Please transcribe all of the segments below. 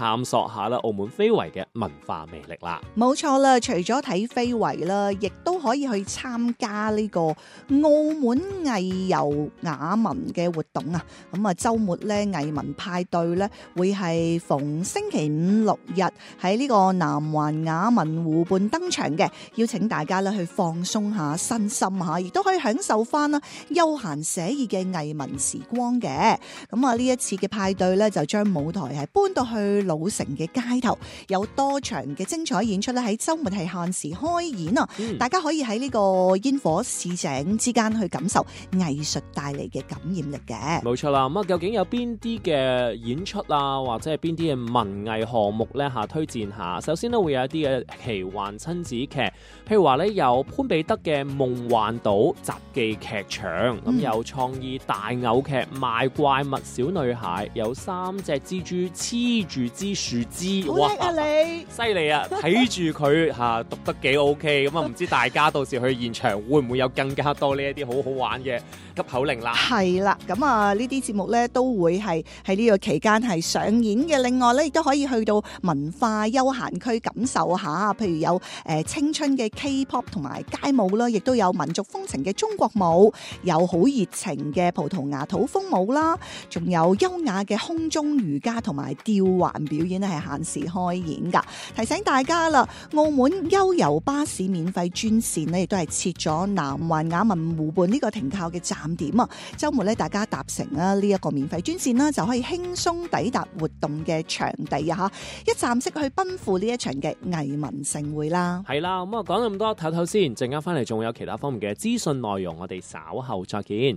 探索下啦澳門非遺嘅文化魅力啦。 冇錯啦，除咗睇非遺啦，亦都可以去參加呢個澳門藝遊雅文嘅活動啊！咁啊，週末咧藝文派對咧會係逢星期五六日喺呢個南環雅文湖畔登場嘅，邀請大家咧去放鬆下身心嚇，亦都可以享受翻啦休閒寫意嘅藝文時光嘅。咁啊，呢一次嘅派對咧就將舞台係搬到去老城嘅街頭，有多場嘅精彩演出咧喺週末係限時開演啊！大家可以喺呢個煙火市井之間去感受藝術帶嚟嘅感染力嘅。 冇錯啦，咁啊究竟有邊啲嘅演出啊，或者係邊啲嘅文藝項目咧推薦下。首先咧會有一啲嘅奇幻親子劇，譬如話咧有潘彼得嘅夢幻島雜技劇場，咁有創意大偶劇賣怪物小女孩，有3隻蜘蛛黐住支樹枝， 好叻啊你！ 犀利啊！睇住佢讀得幾 OK， 咁啊唔知大家到時去現場會唔會有更加多呢一啲好好玩嘅急口令啦？係啦，咁啊呢啲節目咧都會係喺呢個期間係上演嘅。另外咧亦都可以去到文化休閒區感受下，譬如有青春嘅 K-pop 同埋街舞啦，亦都有民族風情嘅中國舞，有好熱情嘅葡萄牙土風舞啦，仲有優雅嘅空中瑜伽同埋吊環表演咧係限時開演噶。提醒大家啦，澳門悠遊巴士免費專線咧亦都係設咗南環雅文湖畔呢個停靠嘅站點啊！週末咧大家搭乘呢一個免費專線啦，就可以輕鬆抵達活動嘅場地啊！一站式去奔赴呢一場嘅藝文盛會啦。 係啦，咁啊講咁多，唞唞先，陣間翻嚟仲有其他方面嘅資訊內容，我哋稍後再見。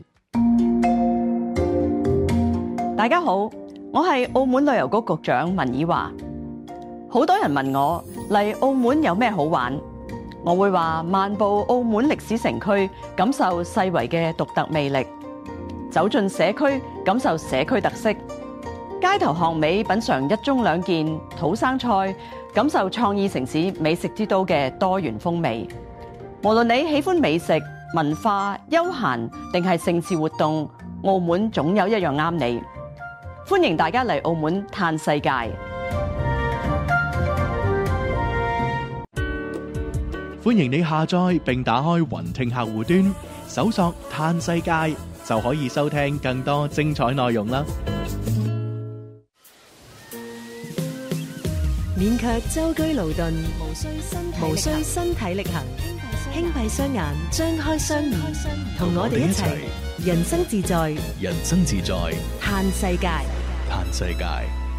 大家好，我係澳門旅遊局局長文以華。好多人問我嚟澳門有咩好玩，我會話漫步澳門歷史城區，感受世遺嘅獨特魅力；走進社區，感受社區特色；街頭巷尾品嘗一盅兩件土生菜，感受創意城市美食之都嘅多元風味。無論你喜歡美食、文化、休閒定係盛事活動，澳門總有一樣啱你。歡迎大家嚟澳門嘆世界。 歡迎你下載並打開雲聽客戶端，搜索嘆世界就可以收聽更多精彩內容啦。 勉強舟車勞頓，無需身體力行，輕閉雙眼，張開雙耳，同我哋一齊人生自在， 人生自在， 嘆世界， 嘆世界。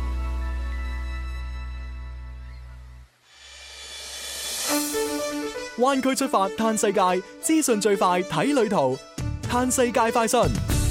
灣區出發嘆世界，資訊最快睇旅途，嘆世界快訊。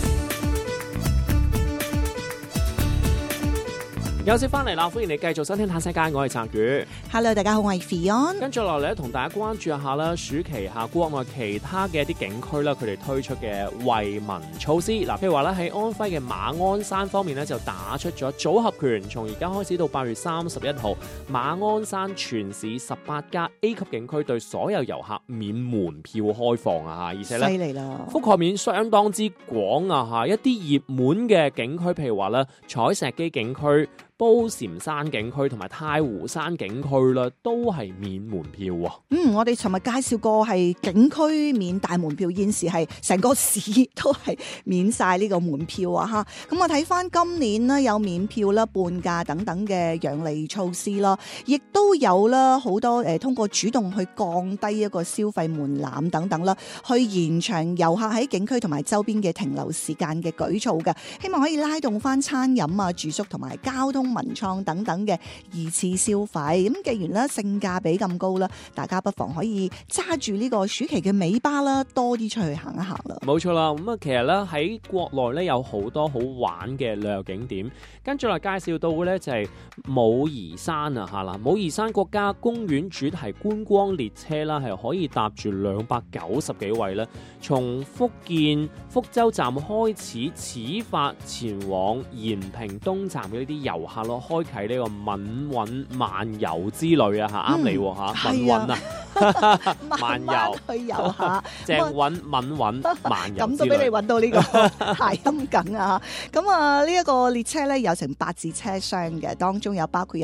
有次翻嚟啦，歡迎你繼續收聽《嘆世界》，我係澤宇。 Hello， 大家好，我係 Fion。 跟住落嚟咧，同大家關注一下啦，暑期下國內其他嘅一啲景區啦，佢哋推出嘅惠民措施。嗱，譬如話咧喺安徽嘅馬鞍山方面咧，就打出咗組合拳，從而家開始到8月31號，馬鞍山全市18家 A 級景區對所有遊客免門票開放啊！而且咧， 犀利啦， 覆蓋面相當之廣啊！嚇，一啲熱門嘅景區，譬如話咧彩石基景區、褒禪山景區同埋太湖山景區啦，都係免門票喎。 我哋尋日介紹過係景區免大門票，現時係成個市都係免晒呢個門票啊！嚇，咁我睇翻今年呢，有免票啦、半價等等嘅讓利措施啦，亦都有啦好多通過主動去降低一個消費門檻等等啦，去延長遊客喺景區同埋周邊嘅停留時間嘅舉措嘅，希望可以拉動翻餐飲啊、住宿同埋交通、文創等等嘅二次消費。咁既然咧性價比咁高啦，大家不妨可以揸住呢個暑期嘅尾巴啦，多啲出去行一行啦。 冇錯啦，咁啊其實咧喺國內咧有好多好玩嘅旅遊景點，跟住嚟介紹到嘅咧就係武夷山啊嚇啦，武夷山國家公園主題觀光列車啦，係可以搭住290幾位咧，從福建福州站開始始發前往延平東站嘅呢啲遊客咯，開啟呢個敏韻漫遊之旅啊嚇，啱你嚇，敏韻啊，漫遊去遊下， 鄭韻敏韻漫遊之旅， 咁都俾你揾到呢個諧音梗啊！咁啊呢一個列車咧有成8節車廂嘅，當中有包括有